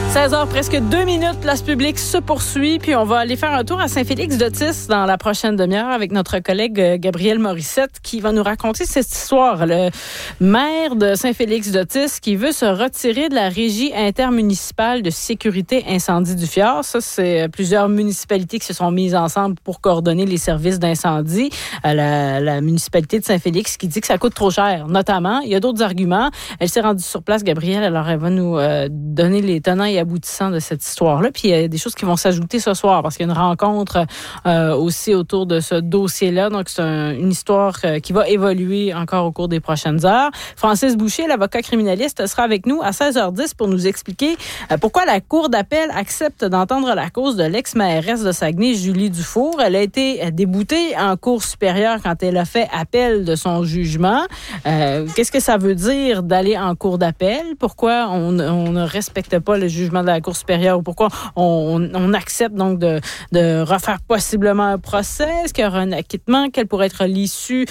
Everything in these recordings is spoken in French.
16h, presque 2 minutes, place publique se poursuit, puis on va aller faire un tour à Saint-Félix-d'Otis dans la prochaine demi-heure avec notre collègue Gabriel Morissette qui va nous raconter cette histoire. Le maire de Saint-Félix-d'Otis qui veut se retirer de la régie intermunicipale de sécurité incendie du Fjord. Ça, c'est plusieurs municipalités qui se sont mises ensemble pour coordonner les services d'incendie. La municipalité de Saint-Félix qui dit que ça coûte trop cher, notamment. Il y a d'autres arguments. Elle s'est rendue sur place, Gabrielle, alors elle va nous donner les tenants et aboutissants de cette histoire-là. Puis il y a des choses qui vont s'ajouter ce soir parce qu'il y a une rencontre aussi autour de ce dossier-là. Donc, c'est une histoire qui va évoluer encore au cours des prochaines heures. Francis Boucher, l'avocat criminaliste, sera avec nous à 16h10 pour nous expliquer pourquoi la Cour d'appel accepte d'entendre la cause de l'ex-mairesse de Saguenay, Julie Dufour. Elle a été déboutée en Cour supérieure quand elle a fait appel de son jugement. Qu'est-ce que ça veut dire d'aller en Cour d'appel? Pourquoi on ne respecte pas le jugement de la Cour supérieure ou pourquoi on accepte donc de refaire possiblement un procès? Est-ce qu'il y aura un acquittement? Quelle pourrait être l'issue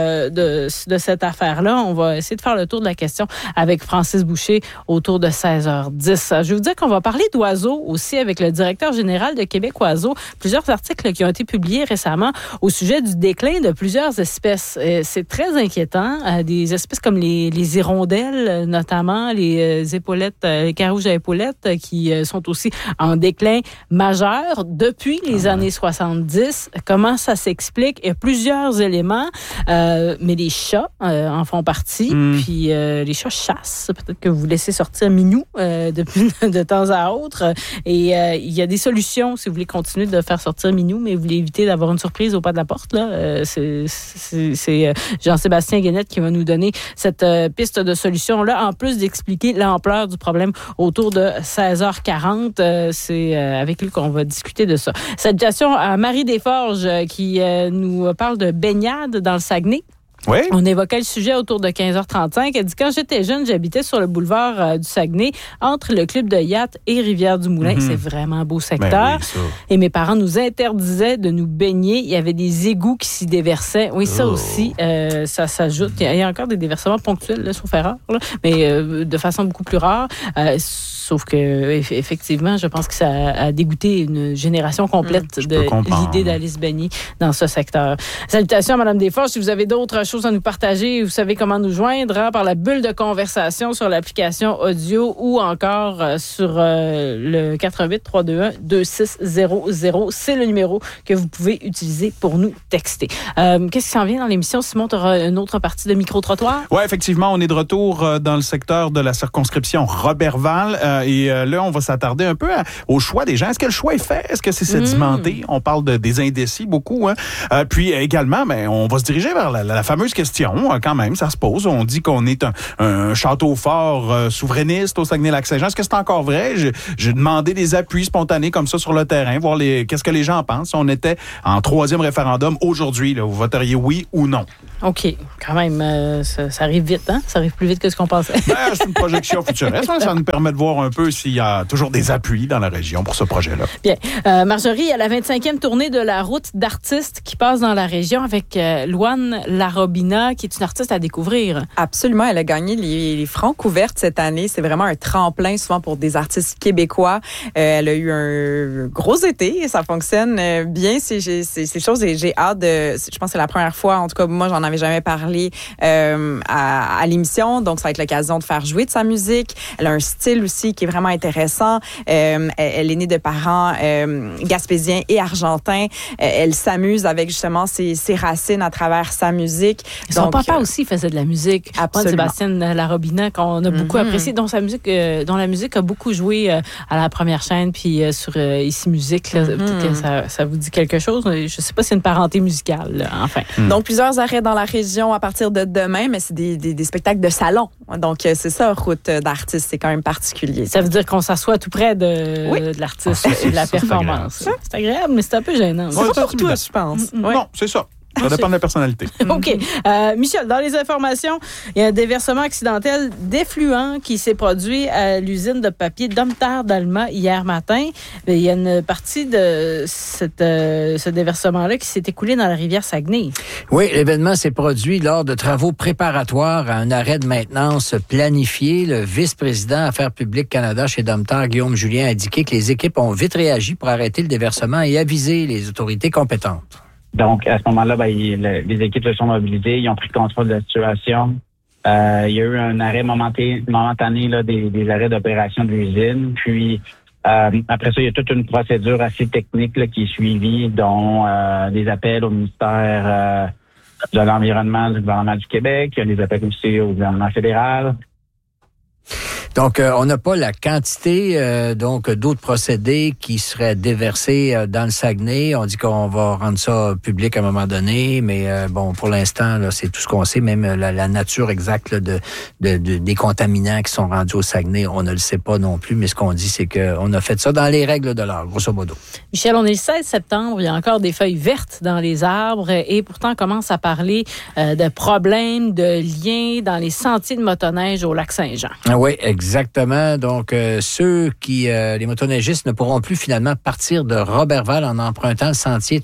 de cette affaire-là? On va essayer de faire le tour de la question avec Francis Boucher autour de 16h10. Je vais vous dire qu'on va parler d'oiseaux aussi avec le directeur général de Québec Oiseaux. Plusieurs articles qui ont été publiés récemment au sujet du déclin de plusieurs espèces. C'est très inquiétant. Des espèces comme les hirondelles, notamment les épaulettes, les carouges à épaulettes, qui sont aussi en déclin majeur depuis les années 70. Comment ça s'explique? Il y a plusieurs éléments, mais les chats en font partie. Puis les chats chassent. Peut-être que vous laissez sortir Minou de temps à autre. Et il y a des solutions si vous voulez continuer de faire sortir Minou, mais vous voulez éviter d'avoir une surprise au pas de la porte. Là. C'est Jean-Sébastien Guénette qui va nous donner cette piste de solution-là, en plus d'expliquer l'ampleur du problème autour de 16h40. C'est avec lui qu'on va discuter de ça. Salutations à Marie Desforges qui nous parle de baignade dans le Saguenay. Oui. On évoquait le sujet autour de 15h35. Elle dit, quand j'étais jeune, j'habitais sur le boulevard du Saguenay, entre le club de yacht et Rivière-du-Moulin. C'est vraiment un beau secteur. Ben oui, et mes parents nous interdisaient de nous baigner. Il y avait des égouts qui s'y déversaient. Oui, ça aussi, ça s'ajoute. Il y a encore des déversements ponctuels, là, sauf erreur, là, mais de façon beaucoup plus rare. Sauf que, effectivement, je pense que ça a dégoûté une génération complète de l'idée d'aller se baigner dans ce secteur. Salutations à Mme Desforges. Si vous avez d'autres choses à nous partager, vous savez comment nous joindre par la bulle de conversation sur l'application audio ou encore sur le 88-321-2600. C'est le numéro que vous pouvez utiliser pour nous texter. Qu'est-ce qui s'en vient dans l'émission? Simon, tu auras une autre partie de micro-trottoir? Oui, effectivement, on est de retour dans le secteur de la circonscription Roberval. Et là, on va s'attarder un peu au choix des gens. Est-ce que le choix est fait? Est-ce que c'est sédimenté? On parle des indécis beaucoup. Hein? Puis également, on va se diriger vers la fameuse question, quand même, ça se pose. On dit qu'on est un château fort souverainiste au Saguenay-Lac-Saint-Jean. Est-ce que c'est encore vrai? J'ai demandé des appuis spontanés comme ça sur le terrain, voir qu'est-ce que les gens en pensent. On était en 3e référendum aujourd'hui. Là, vous voteriez oui ou non? OK. Quand même, ça arrive vite, hein? Ça arrive plus vite que ce qu'on pensait. C'est une projection futuriste. Ça nous permet de voir un peu s'il y a toujours des appuis dans la région pour ce projet-là. Bien. Marjorie, à la 25e tournée de la route d'artistes qui passe dans la région avec Louane Larobina, qui est une artiste à découvrir. Absolument. Elle a gagné les Francouvertes cette année. C'est vraiment un tremplin souvent pour des artistes québécois. Elle a eu un gros été et ça fonctionne bien. Ces choses et j'ai hâte de... Je pense que c'est la première fois, en tout cas, moi, j'en avais jamais parlé à l'émission. Donc, ça va être l'occasion de faire jouer de sa musique. Elle a un style aussi qui est vraiment intéressant. Elle est née de parents gaspésiens et argentins. Elle s'amuse avec justement ses racines à travers sa musique. Son papa aussi faisait de la musique. Sébastien Larobina, qu'on a beaucoup apprécié, dont la musique a beaucoup joué à la première chaîne puis sur Ici Musique. Là, peut-être que ça vous dit quelque chose. Je ne sais pas si c'est une parenté musicale, là, enfin. Donc, plusieurs arrêts dans la région à partir de demain, mais c'est des spectacles de salon. Donc, c'est ça, route d'artiste. C'est quand même particulier. Ça veut dire qu'on s'assoit tout près de l'artiste et de la performance. C'est agréable, mais c'est un peu gênant. C'est pas pour toi, je pense. Non, c'est ça. Ça dépend de la personnalité. OK. Michel, dans les informations, il y a un déversement accidentel d'effluent qui s'est produit à l'usine de papier Domtar d'Alma hier matin. Il y a une partie de ce déversement-là qui s'est écoulée dans la rivière Saguenay. Oui, l'événement s'est produit lors de travaux préparatoires à un arrêt de maintenance planifié. Le vice-président Affaires publiques Canada chez Domtar, Guillaume Julien, a indiqué que les équipes ont vite réagi pour arrêter le déversement et aviser les autorités compétentes. Donc, à ce moment-là, les équipes se sont mobilisées, ils ont pris contrôle de la situation. Il y a eu un arrêt momentané là, des arrêts d'opération de l'usine. Puis, après ça, il y a toute une procédure assez technique là, qui est suivie, dont des appels au ministère de l'Environnement du gouvernement du Québec. Il y a des appels aussi au gouvernement fédéral. Donc, on n'a pas la quantité d'autres procédés qui seraient déversés dans le Saguenay. On dit qu'on va rendre ça public à un moment donné, mais pour l'instant, là, c'est tout ce qu'on sait. Même la nature exacte là, des contaminants qui sont rendus au Saguenay, on ne le sait pas non plus. Mais ce qu'on dit, c'est qu'on a fait ça dans les règles de l'art, grosso modo. Michel, on est le 16 septembre. Il y a encore des feuilles vertes dans les arbres et pourtant on commence à parler de problèmes, de liens dans les sentiers de motoneige au lac Saint-Jean. Oui, exactement. Donc, les motoneigistes ne pourront plus finalement partir de Roberval en empruntant le sentier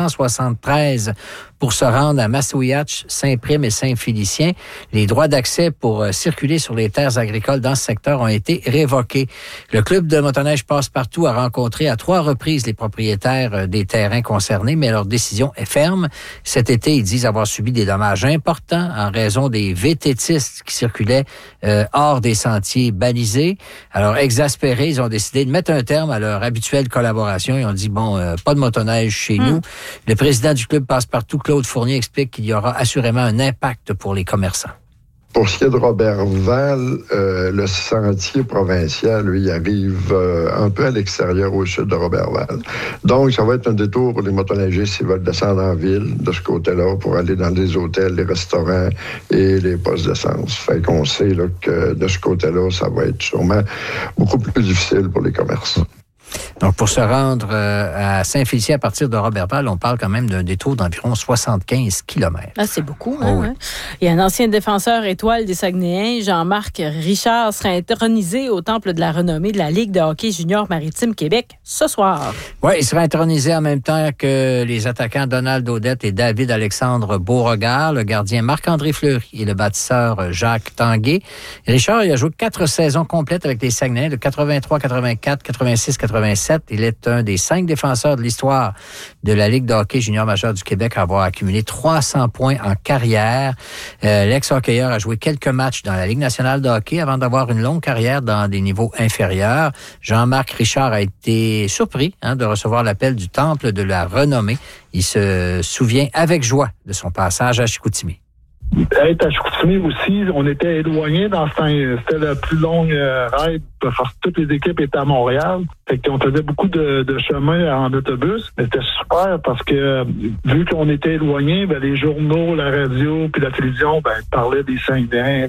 373 pour se rendre à Massouiatch, Saint-Prime et Saint-Félicien. Les droits d'accès pour circuler sur les terres agricoles dans ce secteur ont été révoqués. Le club de motoneige Passe-Partout a rencontré à 3 reprises les propriétaires des terrains concernés, mais leur décision est ferme. Cet été, ils disent avoir subi des dommages importants en raison des vététistes qui circulaient hors des sentiers balisés. Alors, exaspérés, ils ont décidé de mettre un terme à leur habituelle collaboration. Ils ont dit, pas de motoneige chez nous. Le président du club Passe-Partout, Claude Fournier, explique qu'il y aura assurément un impact pour les commerçants. Pour ce qui est de Roberval, le sentier provincial, lui, arrive un peu à l'extérieur au sud de Roberval. Donc, ça va être un détour pour les motoneigistes s'ils veulent descendre en ville, de ce côté-là, pour aller dans les hôtels, les restaurants et les postes d'essence. Fait qu'on sait là, que de ce côté-là, ça va être sûrement beaucoup plus difficile pour les commerçants. Donc, pour se rendre à Saint-Félicien à partir de Roberval, on parle quand même d'un détour d'environ 75 km. Ah, c'est beaucoup, hein? Oui. Il y a un ancien défenseur étoile des Saguenayens, Jean-Marc Richard, sera intronisé au Temple de la renommée de la Ligue de hockey junior maritime Québec ce soir. Oui, il sera intronisé en même temps que les attaquants Donald Audette et David-Alexandre Beauregard, le gardien Marc-André Fleury et le bâtisseur Jacques Tanguay. Richard, il a joué 4 saisons complètes avec les Saguenayens de 83, 84, 86, 87. Il est un des 5 défenseurs de l'histoire de la Ligue de hockey junior majeur du Québec à avoir accumulé 300 points en carrière. L'ex-hockeyeur a joué quelques matchs dans la Ligue nationale de hockey avant d'avoir une longue carrière dans des niveaux inférieurs. Jean-Marc Richard a été surpris de recevoir l'appel du Temple de la renommée. Il se souvient avec joie de son passage à Chicoutimi. Être à Chicoutimi aussi, on était éloignés dans ce temps. C'était la plus longue ride parce que toutes les équipes étaient à Montréal. Fait qu'on faisait beaucoup de chemin en autobus. Mais c'était super parce que vu qu'on était éloignés, les journaux, la radio puis la télévision parlaient des Saguenayens.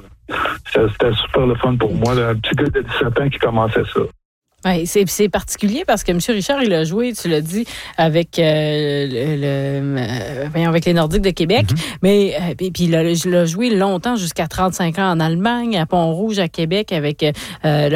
C'était super le fun pour moi. Un petit gars de 17 ans qui commençait ça. Oui, c'est particulier parce que M. Richard, il a joué, tu l'as dit, avec avec les Nordiques de Québec, mais puis il a joué longtemps, jusqu'à 35 ans en Allemagne, à Pont-Rouge, à Québec, avec le